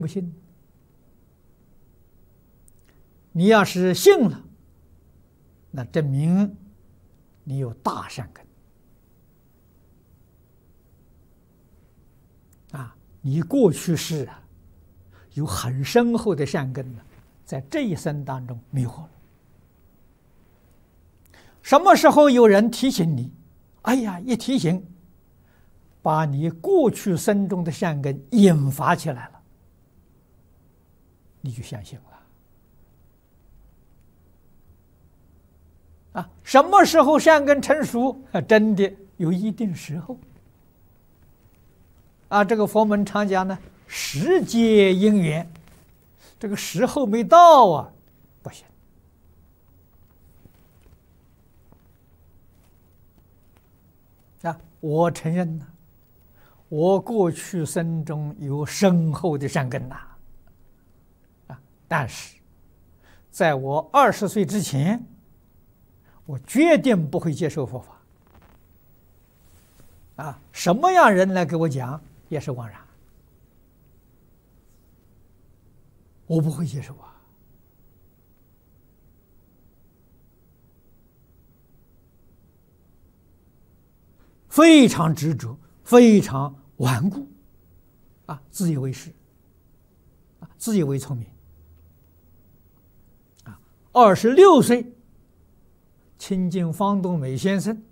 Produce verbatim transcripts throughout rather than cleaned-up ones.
不信。你要是信了，那证明你有大善根啊！你过去世啊，有很深厚的善根呢，在这一生当中迷惑了。什么时候有人提醒你？哎呀，一提醒，把你过去生中的善根引发起来了，你就相信了。啊，什么时候善根成熟？啊，真的有一定时候。啊，这个佛门常讲呢，时节因缘，这个时候没到啊，不行。啊，我承认呢，我过去生中有深厚的善根呐。啊，但是在我二十岁之前，我决定不会接受佛法。啊，什么样人来给我讲也是枉然，我不会接受啊。非常执着，非常顽固，啊，自以为是，啊，自以为聪明，啊，二十六岁。亲近方东美先生，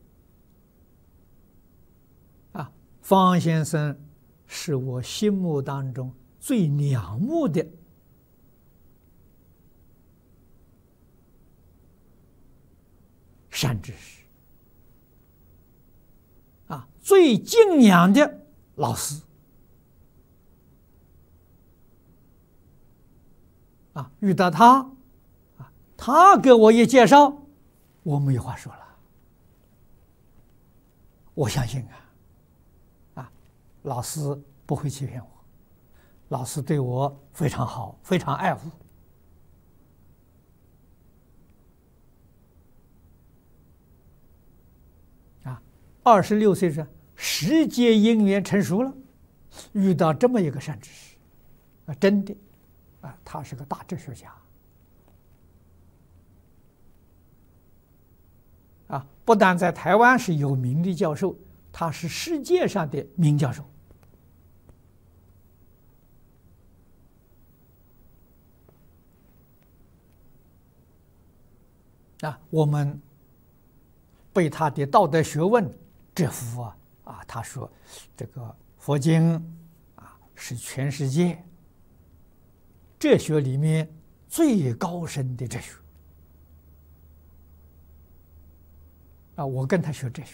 啊，方先生是我心目当中最仰慕的善知识，啊，最敬仰的老师，啊，遇到他，啊，他给我一介绍。我没话说了，我相信啊，啊，老师不会欺骗我，老师对我非常好，非常爱护。啊，二十六岁时，时节因缘成熟了，遇到这么一个善知识，啊，真的，啊，他是个大哲学家。啊，不但在台湾是有名的教授，他是世界上的名教授。啊，我们被他的道德学问折服啊！啊，他说这个佛经啊是全世界哲学里面最高深的哲学。啊，我跟他学哲学，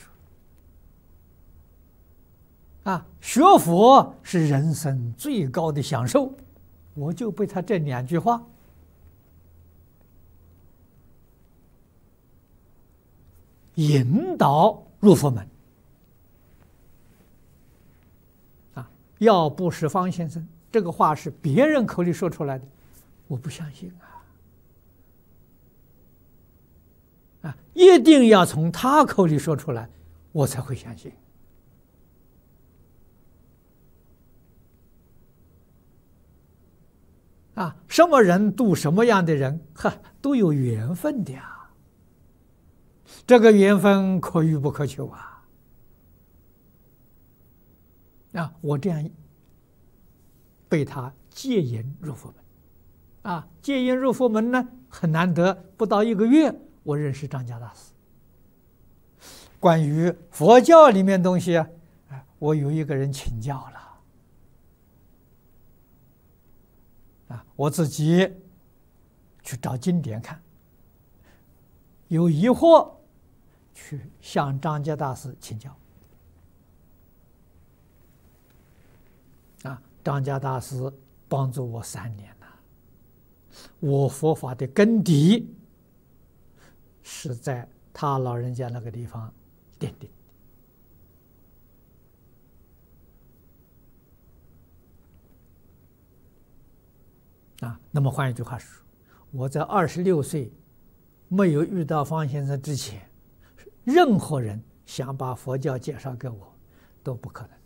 啊，学佛是人生最高的享受，我就被他这两句话引导入佛门。啊，要不是方先生，这个话是别人口里说出来的，我不相信啊。啊，一定要从他口里说出来，我才会相信。啊，什么人度什么样的人，哈，都有缘分的呀。这个缘分可遇不可求啊！啊，我这样被他接引入佛门，啊，接引入佛门呢，很难得，不到一个月。我认识张家大师，关于佛教里面东西啊，我有一个人请教了，啊，我自己去找经典看，有疑惑去向张家大师请教，啊，张家大师帮助我三年了，我佛法的根底是在他老人家那个地方奠定的。啊，那么换一句话说，我在二十六岁没有遇到方先生之前，任何人想把佛教介绍给我都不可能。